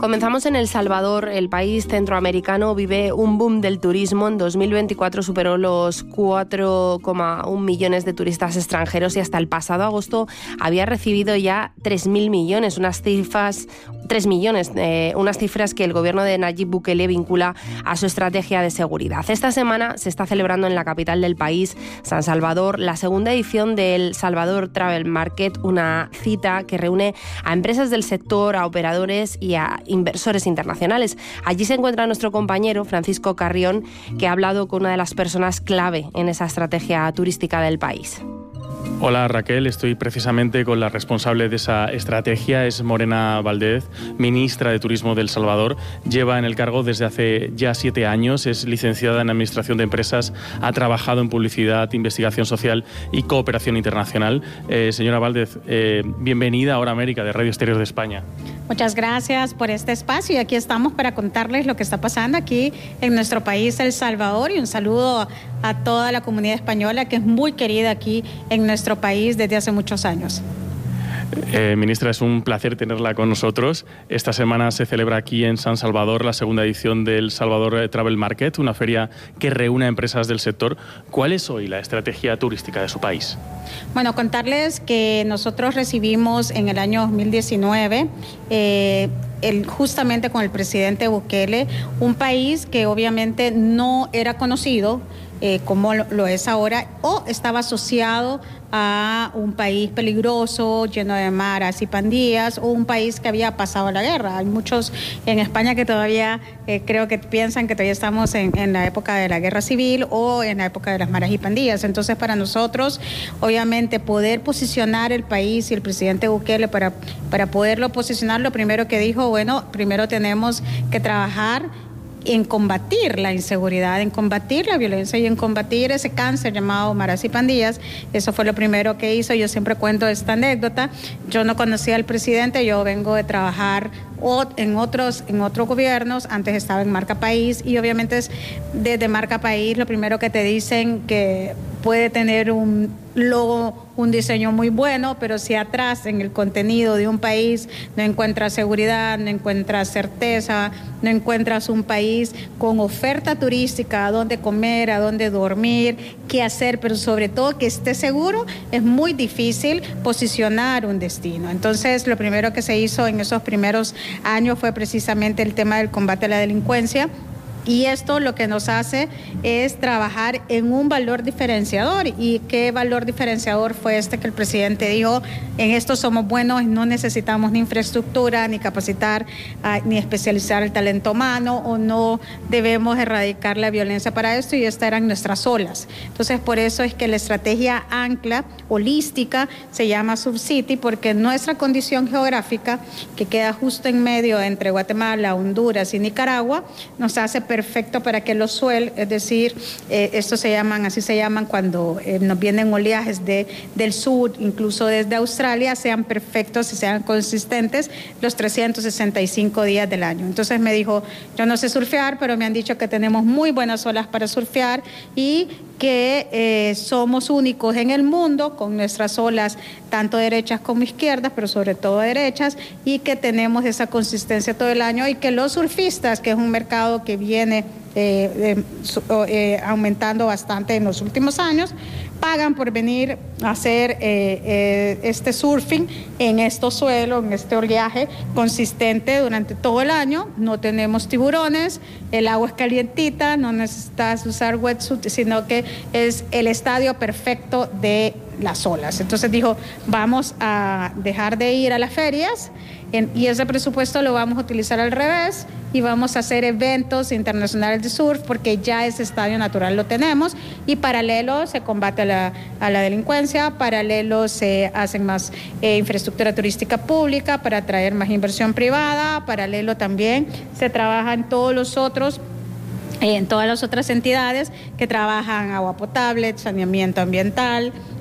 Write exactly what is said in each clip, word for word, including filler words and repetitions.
Comenzamos en El Salvador. El país centroamericano vive un boom del turismo. En dos mil veinticuatro superó los cuatro coma uno millones de turistas extranjeros y hasta el pasado agosto había recibido ya tres mil millones, unas cifras, tres millones, eh, unas cifras que el gobierno de Nayib Bukele vincula a su estrategia de seguridad. Esta semana se está celebrando en la capital del país, San Salvador, la segunda edición del Salvador Travel Market, una cita que reúne a empresas del sector, a operadores y a inversores internacionales. Allí se encuentra nuestro compañero Francisco Carrión, que ha hablado con una de las personas clave en esa estrategia turística del país. Hola Raquel, estoy precisamente con la responsable de esa estrategia, es Morena Valdez, ministra de Turismo de El Salvador. Lleva en el cargo desde hace ya siete años, es licenciada en Administración de Empresas, ha trabajado en Publicidad, Investigación Social y Cooperación Internacional. Eh, señora Valdez, eh, bienvenida a Hora América de Radio Exterior de España. Muchas gracias por este espacio y aquí estamos para contarles lo que está pasando aquí en nuestro país, El Salvador, y un saludo a toda la comunidad española que es muy querida aquí en nuestro país desde hace muchos años. Eh, ministra, es un placer tenerla con nosotros. Esta semana se celebra aquí en San Salvador la segunda edición del Salvador Travel Market, una feria que reúne a empresas del sector. ¿Cuál es hoy la estrategia turística de su país? Bueno, contarles que nosotros recibimos en el año dos mil diecinueve, eh, el, justamente con el presidente Bukele, un país que obviamente no era conocido Eh, como lo, lo es ahora, o estaba asociado a un país peligroso, lleno de maras y pandillas, o un país que había pasado la guerra. Hay muchos en España que todavía eh, creo que piensan que todavía estamos en, en la época de la guerra civil o en la época de las maras y pandillas. Entonces, para nosotros, obviamente, poder posicionar el país y el presidente Bukele, para, para poderlo posicionar, lo primero que dijo, bueno, primero tenemos que trabajar en combatir la inseguridad, en combatir la violencia y en combatir ese cáncer llamado maras y pandillas. Eso fue lo primero que hizo. Yo siempre cuento esta anécdota. Yo no conocía al presidente, yo vengo de trabajar en otros, en otros gobiernos, antes estaba en Marca País y obviamente es desde Marca País lo primero que te dicen que puede tener un logo, un diseño muy bueno, pero si atrás en el contenido de un país no encuentras seguridad, no encuentras certeza, no encuentras un país con oferta turística, a dónde comer, a dónde dormir, qué hacer, pero sobre todo que esté seguro, es muy difícil posicionar un destino. Entonces, lo primero que se hizo en esos primeros años fue precisamente el tema del combate a la delincuencia. Y esto lo que nos hace es trabajar en un valor diferenciador. ¿Y qué valor diferenciador fue este que el presidente dijo? En esto somos buenos, no necesitamos ni infraestructura, ni capacitar, uh, ni especializar el talento humano, o no debemos erradicar la violencia para esto, y estas eran nuestras olas. Entonces, por eso es que la estrategia ancla, holística, se llama Subcity, porque nuestra condición geográfica, que queda justo en medio entre Guatemala, Honduras y Nicaragua, nos hace perfecto para que los suelos, es decir, eh, estos se llaman, así se llaman cuando eh, nos vienen oleajes de, del sur, incluso desde Australia, sean perfectos y sean consistentes los trescientos sesenta y cinco días del año. Entonces me dijo, yo no sé surfear, pero me han dicho que tenemos muy buenas olas para surfear y que eh, somos únicos en el mundo con nuestras olas tanto derechas como izquierdas, pero sobre todo derechas, y que tenemos esa consistencia todo el año, y que los surfistas, que es un mercado que viene eh, eh, eh, aumentando bastante en los últimos años, pagan por venir a hacer eh, eh, este surfing en estos suelos, en este oleaje consistente durante todo el año. No tenemos tiburones, el agua es calientita, no necesitas usar wetsuit, sino que es el estadio perfecto de las olas. Entonces dijo, vamos a dejar de ir a las ferias en, y ese presupuesto lo vamos a utilizar al revés, y vamos a hacer eventos internacionales de surf, porque ya ese estadio natural lo tenemos, y paralelo se combate a la, a la delincuencia, paralelo se hacen más eh, infraestructura turística pública para atraer más inversión privada, paralelo también se trabaja en todos los otros en todas las otras entidades que trabajan agua potable, saneamiento ambiental,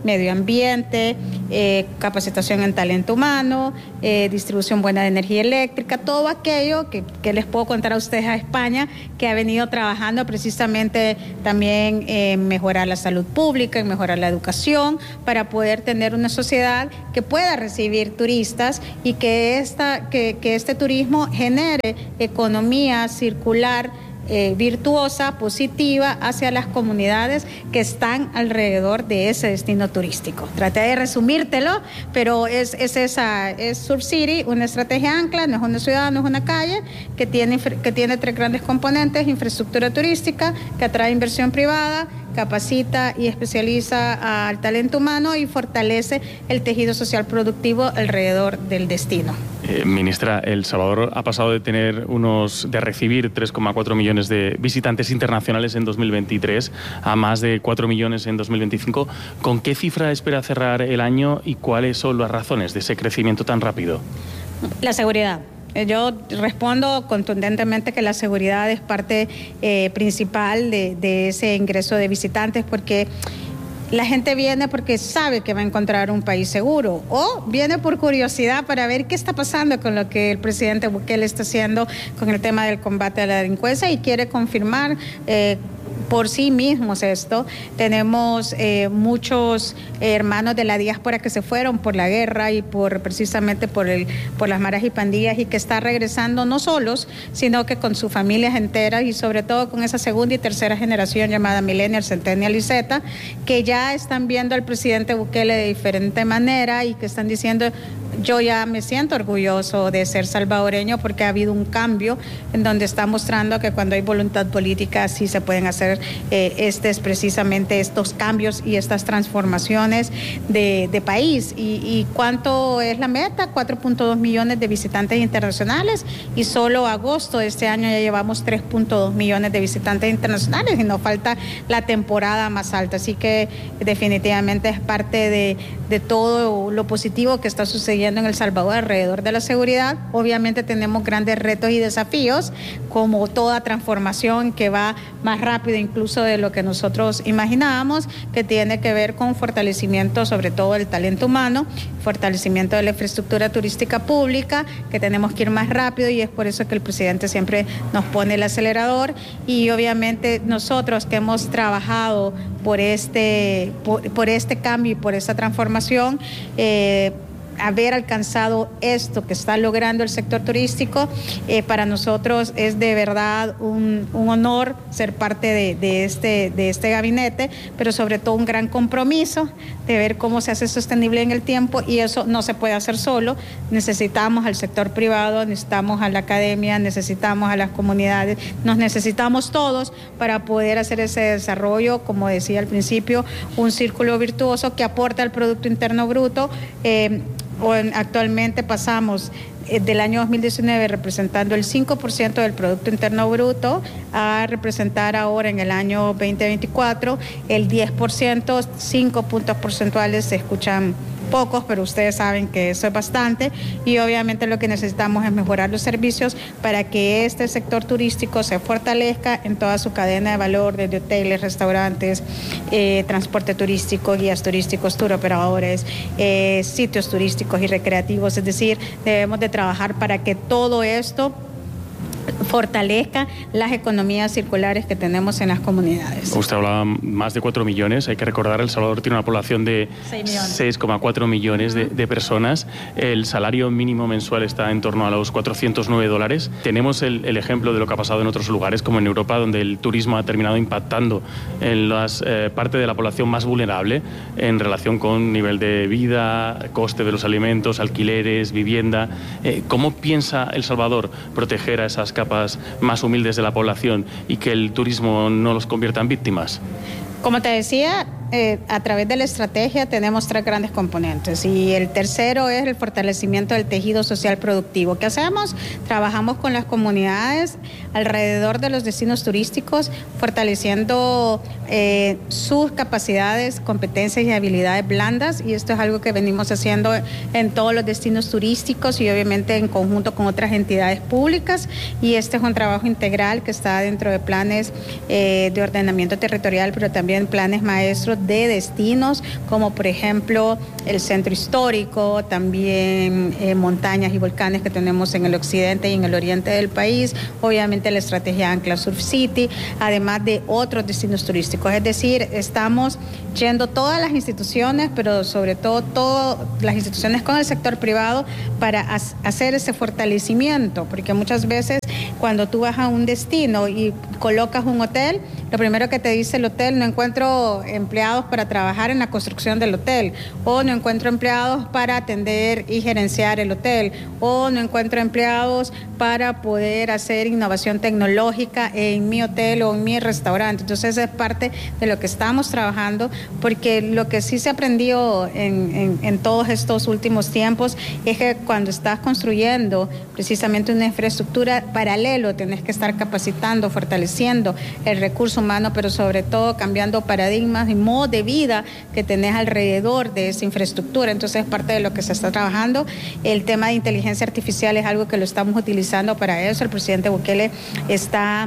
medio ambiente, eh, capacitación en talento humano, eh, distribución buena de energía eléctrica, todo aquello que, que les puedo contar a ustedes a España, que ha venido trabajando precisamente también en mejorar la salud pública, en mejorar la educación, para poder tener una sociedad que pueda recibir turistas y que, esta, que, que este turismo genere economía circular, Eh, virtuosa, positiva hacia las comunidades que están alrededor de ese destino turístico. Traté de resumírtelo, pero es, es esa, es Surcity, una estrategia ancla, no es una ciudad, no es una calle, que tiene, que tiene tres grandes componentes: infraestructura turística, que atrae inversión privada, capacita y especializa al talento humano y fortalece el tejido social productivo alrededor del destino. Eh, ministra, El Salvador ha pasado de tener unos, de recibir tres coma cuatro millones de visitantes internacionales en dos mil veintitrés a más de cuatro millones en dos mil veinticinco. ¿Con qué cifra espera cerrar el año y cuáles son las razones de ese crecimiento tan rápido? La seguridad. Yo respondo contundentemente que la seguridad es parte eh, principal de, de ese ingreso de visitantes, porque la gente viene porque sabe que va a encontrar un país seguro, o viene por curiosidad para ver qué está pasando con lo que el presidente Bukele está haciendo con el tema del combate a la delincuencia y quiere confirmar eh, por sí mismos esto. Tenemos eh, muchos eh, hermanos de la diáspora que se fueron por la guerra y por precisamente por el por las maras y pandillas, y que están regresando no solos, sino que con sus familias enteras, y sobre todo con esa segunda y tercera generación llamada Millennial, Centennial y Z, que ya están viendo al presidente Bukele de diferente manera y que están diciendo: yo ya me siento orgulloso de ser salvadoreño, porque ha habido un cambio en donde está mostrando que cuando hay voluntad política sí se pueden hacer eh, estos, precisamente estos cambios y estas transformaciones de, de país. Y, y ¿cuánto es la meta? cuatro punto dos millones de visitantes internacionales, y solo agosto de este año ya llevamos tres punto dos millones de visitantes internacionales y nos falta la temporada más alta. Así que definitivamente es parte de, de todo lo positivo que está sucediendo en El Salvador alrededor de la seguridad. Obviamente tenemos grandes retos y desafíos, como toda transformación que va más rápido incluso de lo que nosotros imaginábamos, que tiene que ver con fortalecimiento sobre todo del talento humano, fortalecimiento de la infraestructura turística pública, que tenemos que ir más rápido, y es por eso que el presidente siempre nos pone el acelerador. Y obviamente nosotros que hemos trabajado por este, por, por este cambio y por esta transformación, eh, haber alcanzado esto que está logrando el sector turístico, eh, para nosotros es de verdad un, un honor ser parte de, de, este, de este gabinete, pero sobre todo un gran compromiso de ver cómo se hace sostenible en el tiempo, y eso no se puede hacer solo. Necesitamos al sector privado, necesitamos a la academia, necesitamos a las comunidades, nos necesitamos todos para poder hacer ese desarrollo, como decía al principio, un círculo virtuoso que aporta al Producto Interno Bruto. Eh, Actualmente pasamos del año dos mil diecinueve representando el cinco por ciento del Producto Interno Bruto a representar ahora en el año veinte veinticuatro el diez por ciento, cinco puntos porcentuales se escuchan pocos, pero ustedes saben que eso es bastante, y obviamente lo que necesitamos es mejorar los servicios para que este sector turístico se fortalezca en toda su cadena de valor, desde hoteles, restaurantes, eh, transporte turístico, guías turísticos, tour operadores, eh, sitios turísticos y recreativos. Es decir, debemos de trabajar para que todo esto fortalezca las economías circulares que tenemos en las comunidades. Usted hablaba más de cuatro millones, hay que recordar, El Salvador tiene una población de seis coma cuatro millones de, de personas, el salario mínimo mensual está en torno a los cuatrocientos nueve dólares. Tenemos el, el ejemplo de lo que ha pasado en otros lugares, como en Europa, donde el turismo ha terminado impactando en las eh, parte de la población más vulnerable en relación con nivel de vida, coste de los alimentos, alquileres, vivienda. Eh, ¿Cómo piensa El Salvador proteger a esas capas más humildes de la población y que el turismo no los convierta en víctimas? Como te decía, eh, a través de la estrategia tenemos tres grandes componentes, y el tercero es el fortalecimiento del tejido social productivo. ¿Qué hacemos? Trabajamos con las comunidades alrededor de los destinos turísticos, fortaleciendo eh, sus capacidades, competencias y habilidades blandas, y esto es algo que venimos haciendo en todos los destinos turísticos y obviamente en conjunto con otras entidades públicas, y este es un trabajo integral que está dentro de planes eh, de ordenamiento territorial, pero también planes maestros de destinos, como por ejemplo el centro histórico, también eh, montañas y volcanes que tenemos en el occidente y en el oriente del país, obviamente la estrategia Ancla Surf City, además de otros destinos turísticos. Es decir, estamos yendo todas las instituciones, pero sobre todo todas las instituciones con el sector privado para hacer ese fortalecimiento, porque muchas veces cuando tú vas a un destino y colocas un hotel, lo primero que te dice el hotel: no encuentro empleados para trabajar en la construcción del hotel, o no encuentro empleados para atender y gerenciar el hotel, o no encuentro empleados para poder hacer innovación tecnológica en mi hotel o en mi restaurante. Entonces es parte de lo que estamos trabajando, porque lo que sí se aprendió en, en, en todos estos últimos tiempos es que cuando estás construyendo precisamente una infraestructura paralelo, tenés que estar capacitando, fortaleciendo el recurso humano, pero sobre todo cambiando paradigmas y modo de vida que tenés alrededor de esa infraestructura. Entonces es parte de lo que se está trabajando. El tema de inteligencia artificial es algo que lo estamos utilizando para eso. El presidente Bukele está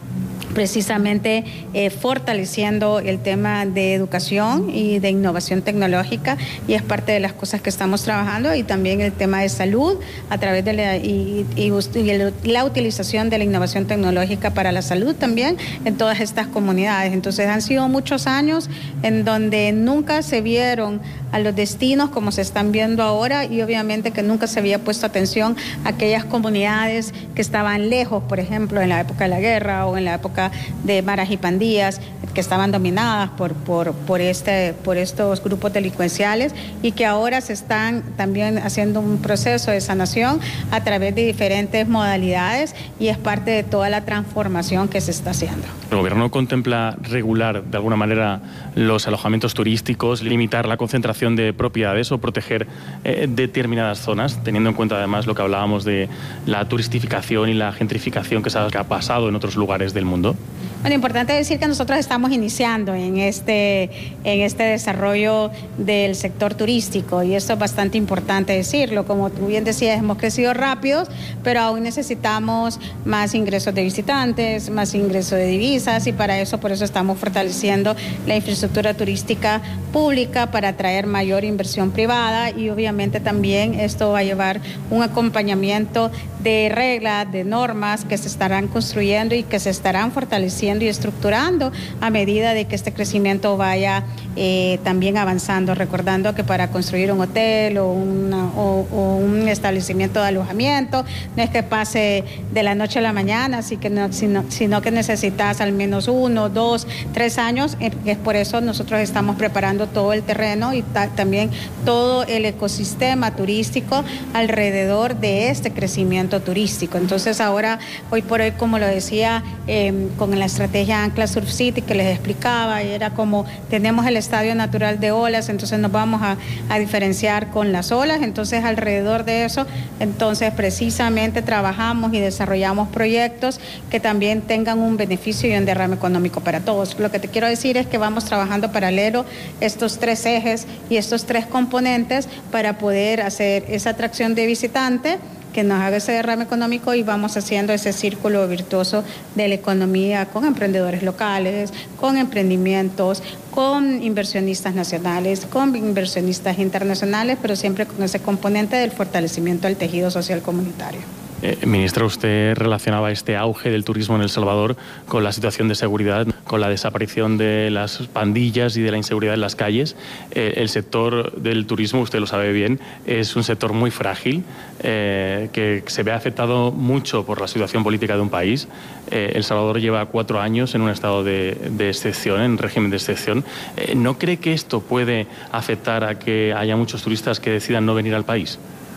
precisamente eh, fortaleciendo el tema de educación y de innovación tecnológica, y es parte de las cosas que estamos trabajando, y también el tema de salud a través de la, y, y, y la utilización de la innovación tecnológica para la salud también en todas estas comunidades. Entonces han sido muchos años en donde nunca se vieron a los destinos como se están viendo ahora, y obviamente que nunca se había puesto atención a aquellas comunidades que estaban lejos, por ejemplo, en la época de la guerra o en la época de maras y pandillas que estaban dominadas por, por, por, este, por estos grupos delincuenciales, y que ahora se están también haciendo un proceso de sanación a través de diferentes modalidades, y es parte de toda la transformación que se está haciendo. ¿El gobierno contempla regular de alguna manera los alojamientos turísticos, limitar la concentración de propiedades o proteger eh, determinadas zonas, teniendo en cuenta además lo que hablábamos de la turistificación y la gentrificación que se ha, que ha pasado en otros lugares del mundo? Bueno, importante decir que nosotros estamos iniciando en este, en este desarrollo del sector turístico, y esto es bastante importante decirlo. Como tú bien decías, hemos crecido rápido, pero aún necesitamos más ingresos de visitantes, más ingresos de divisas, y para eso, por eso estamos fortaleciendo la infraestructura turística pública para atraer mayor inversión privada, y obviamente también esto va a llevar un acompañamiento de reglas, de normas que se estarán construyendo y que se estarán fortaleciendo y estructurando a medida de que este crecimiento vaya eh, también avanzando, recordando que para construir un hotel o, una, o, o un establecimiento de alojamiento no es que pase de la noche a la mañana, así que no, sino, sino que necesitas al menos uno, dos, tres años. Es por eso nosotros estamos preparando todo el terreno y ta, también todo el ecosistema turístico alrededor de este crecimiento turístico. Entonces ahora, hoy por hoy, como lo decía, eh, con la estrategia Ancla Surf City que les explicaba, era como tenemos el estadio natural de olas, entonces nos vamos a, a diferenciar con las olas. Entonces alrededor de eso, entonces precisamente trabajamos y desarrollamos proyectos que también tengan un beneficio y un derrame económico para todos. Lo que te quiero decir es que vamos trabajando paralelo estos tres ejes y estos tres componentes para poder hacer esa atracción de visitante que nos haga ese derrame económico, y vamos haciendo ese círculo virtuoso de la economía con emprendedores locales, con emprendimientos, con inversionistas nacionales, con inversionistas internacionales, pero siempre con ese componente del fortalecimiento del tejido social comunitario. Eh, ministra, usted relacionaba este auge del turismo en El Salvador con la situación de seguridad, con la desaparición de las pandillas y de la inseguridad en las calles. Eh, el sector del turismo, usted lo sabe bien, es un sector muy frágil, eh, que se ve afectado mucho por la situación política de un país. Eh, El Salvador lleva cuatro años en un estado de, de excepción, en régimen de excepción. Eh, ¿No cree que esto puede afectar a que haya muchos turistas que decidan no venir al país?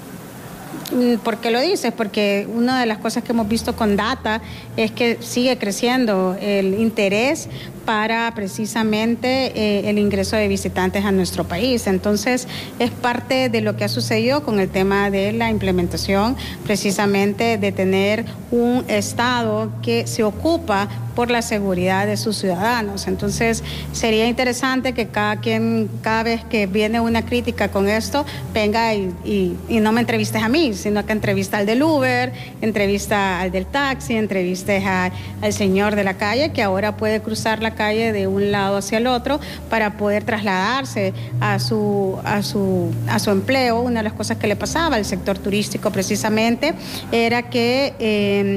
¿Por qué lo dices? Porque una de las cosas que hemos visto con data es que sigue creciendo el interés para precisamente eh, el ingreso de visitantes a nuestro país. Entonces, es parte de lo que ha sucedido con el tema de la implementación, precisamente de tener un Estado que se ocupa por la seguridad de sus ciudadanos. Entonces, sería interesante que cada quien, cada vez que viene una crítica con esto, venga y, y, y no me entrevistes a mí, sino que entrevista al del Uber, entrevista al del taxi, entrevista a, al señor de la calle, que ahora puede cruzar la calle de un lado hacia el otro para poder trasladarse a su, a su, a su empleo. Una de las cosas que le pasaba al sector turístico precisamente era que eh,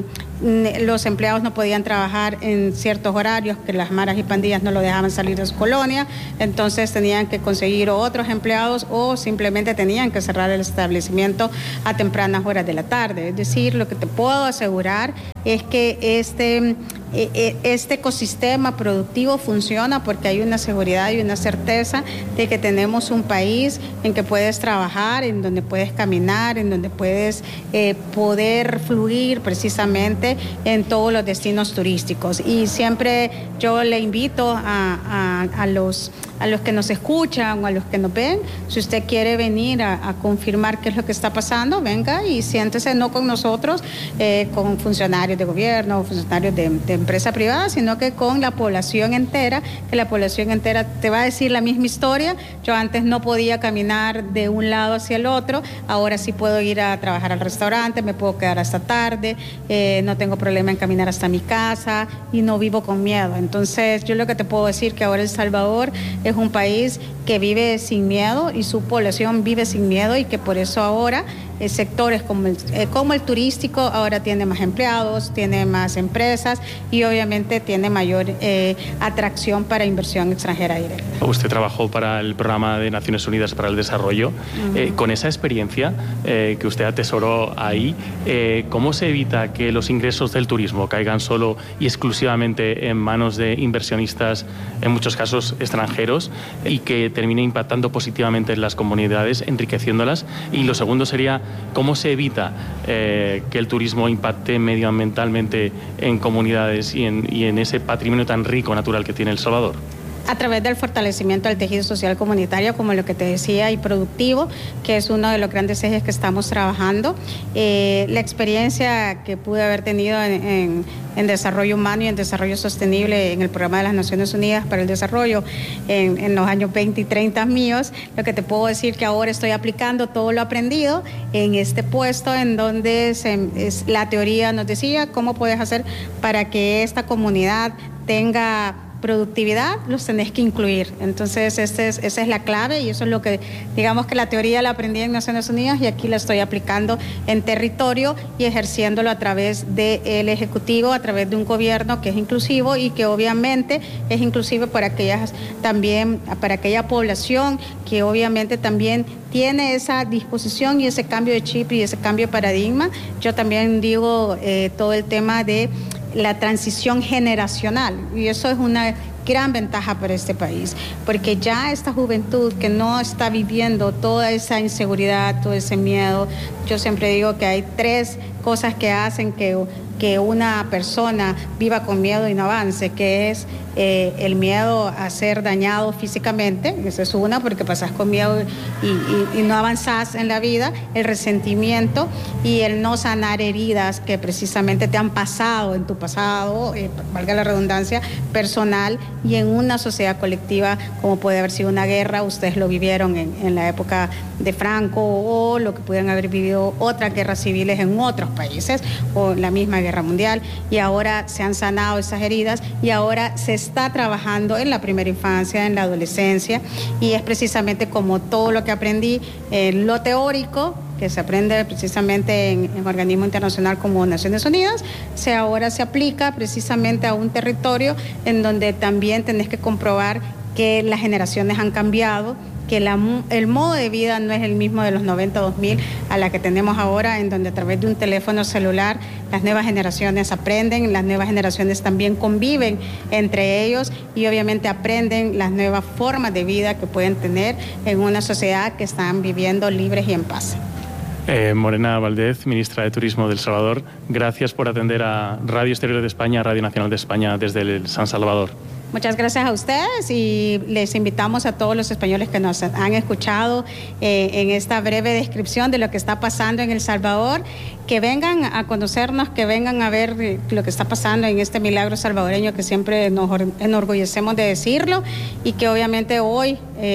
los empleados no podían trabajar en ciertos horarios, que las maras y pandillas no lo dejaban salir de su colonia, entonces tenían que conseguir otros empleados o simplemente tenían que cerrar el establecimiento a tempranas horas de la tarde. Es decir, lo que te puedo asegurar es que este, este ecosistema productivo funciona porque hay una seguridad y una certeza de que tenemos un país en que puedes trabajar, en donde puedes caminar, en donde puedes eh, poder fluir precisamente en todos los destinos turísticos. Y siempre yo le invito a, a, a, los, a los que nos escuchan o a los que nos ven, si usted quiere venir a, a confirmar qué es lo que está pasando, venga y siéntese no con nosotros, eh, con funcionarios de gobierno o funcionarios de, de empresa privada, sino que con la población entera, que la población entera te va a decir la misma historia. Yo antes no podía caminar de un lado hacia el otro, ahora sí puedo ir a trabajar al restaurante, me puedo quedar hasta tarde, eh, no tengo problema en caminar hasta mi casa y no vivo con miedo. Entonces yo lo que te puedo decir que ahora El Salvador es un país que vive sin miedo y su población vive sin miedo, y que por eso ahora eh, sectores como el, eh, como el turístico ahora tiene más empleados, tiene más empresas y obviamente tiene mayor eh, atracción para inversión extranjera directa. Usted trabajó para el Programa de Naciones Unidas para el Desarrollo. Uh-huh. eh, con esa experiencia eh, que usted atesoró ahí, eh, ¿cómo se evita que los ingresos del turismo caigan solo y exclusivamente en manos de inversionistas, en muchos casos extranjeros, y que termine impactando positivamente en las comunidades, enriqueciéndolas? Y lo segundo sería, ¿cómo se evita eh, que el turismo impacte medioambientalmente en comunidades y en, y en ese patrimonio tan rico natural que tiene El Salvador? A través del fortalecimiento del tejido social comunitario, como lo que te decía, y productivo, que es uno de los grandes ejes que estamos trabajando. Eh, la experiencia que pude haber tenido en, en, en desarrollo humano y en desarrollo sostenible en el Programa de las Naciones Unidas para el Desarrollo en, en los años veinte y treinta míos, lo que te puedo decir que ahora estoy aplicando todo lo aprendido en este puesto, en donde se, es, la teoría nos decía cómo puedes hacer para que esta comunidad tenga productividad, los tenés que incluir. Entonces este es, esa es la clave, y eso es lo que, digamos que la teoría la aprendí en Naciones Unidas y aquí la estoy aplicando en territorio y ejerciéndolo a través del Ejecutivo, a través de un gobierno que es inclusivo y que obviamente es inclusivo para aquellas también, para aquella población que obviamente también tiene esa disposición y ese cambio de chip y ese cambio de paradigma. Yo también digo eh, todo el tema de la transición generacional, y eso es una gran ventaja para este país, porque ya esta juventud que no está viviendo toda esa inseguridad, todo ese miedo. Yo siempre digo que hay tres cosas que hacen que, que una persona viva con miedo y no avance, que es eh, el miedo a ser dañado físicamente, esa es una, porque pasas con miedo y, y, y no avanzás en la vida, el resentimiento y el no sanar heridas que precisamente te han pasado en tu pasado, eh, valga la redundancia, personal, y en una sociedad colectiva como puede haber sido una guerra. Ustedes lo vivieron en, en la época de Franco, o lo que pudieran haber vivido otras guerras civiles en otros países, o la misma guerra mundial, y ahora se han sanado esas heridas y ahora se está trabajando en la primera infancia, en la adolescencia, y es precisamente como todo lo que aprendí en lo teórico, que se aprende precisamente en, en organismo internacional como Naciones Unidas, se ahora se aplica precisamente a un territorio en donde también tenés que comprobar que las generaciones han cambiado, que la, el modo de vida no es el mismo de los noventa, dos mil a la que tenemos ahora, en donde a través de un teléfono celular las nuevas generaciones aprenden, las nuevas generaciones también conviven entre ellos y obviamente aprenden las nuevas formas de vida que pueden tener en una sociedad que están viviendo libres y en paz. Eh, Morena Valdez, ministra de Turismo de El Salvador, gracias por atender a Radio Exterior de España, Radio Nacional de España desde el San Salvador. Muchas gracias a ustedes, y les invitamos a todos los españoles que nos han escuchado eh, en esta breve descripción de lo que está pasando en El Salvador, que vengan a conocernos, que vengan a ver lo que está pasando en este milagro salvadoreño que siempre nos enorgullecemos de decirlo, y que obviamente hoy eh,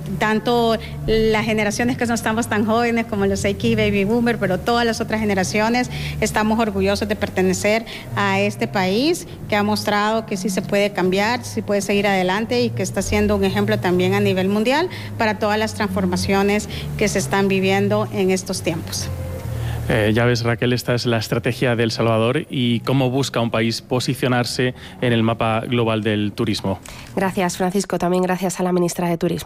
tanto las generaciones que no estamos tan jóvenes como los X Baby Boomer, pero todas las otras generaciones estamos orgullosos de pertenecer a este país que ha mostrado que sí se puede cambiar, sí puede seguir adelante y que está siendo un ejemplo también a nivel mundial para todas las transformaciones que se están viviendo en estos tiempos. Eh, ya ves, Raquel, esta es la estrategia de El Salvador y cómo busca un país posicionarse en el mapa global del turismo. Gracias, Francisco. También gracias a la ministra de Turismo.